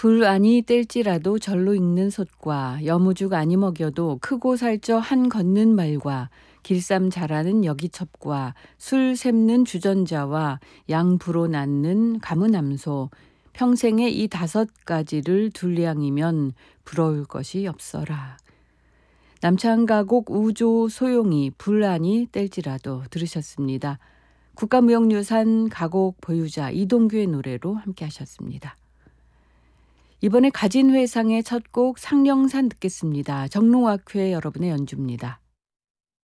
불 아니 뗄지라도 절로 익는 솥과 여무죽 아니 먹여도 크고 살쪄 한 걷는 말과 길쌈 잘하는 여기첩과 술 샘는 주전자와 양부로 낳는 가무남소 평생에 이 5가지를 둘량이면 부러울 것이 없어라. 남창가곡 우조 소용이 불 아니 뗄지라도 들으셨습니다. 국가무형유산 가곡 보유자 이동규의 노래로 함께 하셨습니다. 이번에 가진회상의 첫 곡 상령산 듣겠습니다. 정롱학회 여러분의 연주입니다.